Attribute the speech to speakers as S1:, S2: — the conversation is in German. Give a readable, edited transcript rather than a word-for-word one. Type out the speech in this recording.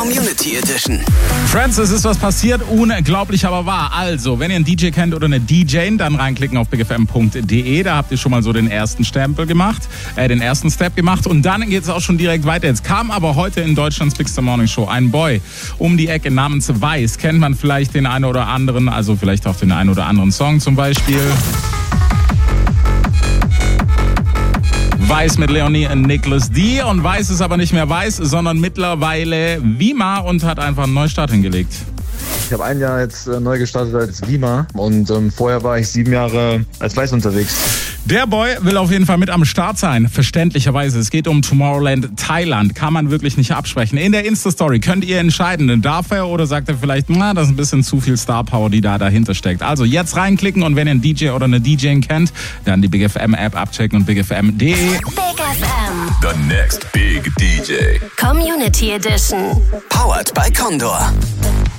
S1: Community Edition.
S2: Friends, es ist was passiert, unglaublich aber wahr. Also, wenn ihr einen DJ kennt oder eine DJ, dann reinklicken auf bigfm.de. Da habt ihr schon mal so den ersten Step gemacht und dann geht es auch schon direkt weiter. Jetzt kam aber heute in Deutschlands Big Star Morning Show ein Boy um die Ecke namens Weiß. Kennt man vielleicht den einen oder anderen, also vielleicht auch den einen oder anderen Song zum Beispiel. Weiß mit Leonie und Nicholas D. Und Weiß ist aber nicht mehr Weiß, sondern mittlerweile Wima und hat einfach einen Neustart hingelegt.
S3: Ich habe ein Jahr jetzt neu gestartet als Wima und vorher war ich 7 Jahre als Weiß unterwegs.
S2: Der Boy will auf jeden Fall mit am Start sein, verständlicherweise. Es geht um Tomorrowland Thailand, kann man wirklich nicht absprechen. In der Insta-Story könnt ihr entscheiden, darf er oder sagt er vielleicht, das ist ein bisschen zu viel Star-Power, die da dahinter steckt. Also jetzt reinklicken und wenn ihr einen DJ oder eine DJ kennt, dann die Big FM App abchecken und bigfm.de.
S4: Big FM.
S1: The next big DJ.
S4: Community Edition.
S1: Powered by Condor.